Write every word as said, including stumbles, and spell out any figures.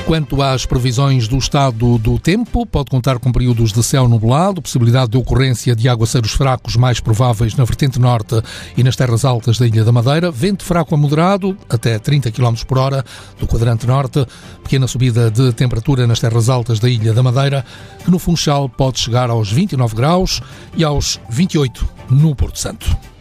Quanto às previsões do estado do tempo, pode contar com períodos de céu nublado, possibilidade de ocorrência de aguaceiros fracos mais prováveis na vertente norte e nas terras altas da Ilha da Madeira, vento fraco a moderado, até trinta quilómetros por hora do quadrante norte, pequena subida de temperatura nas terras altas da Ilha da Madeira, que no Funchal pode chegar aos vinte e nove graus e aos vinte e oito no Porto Santo.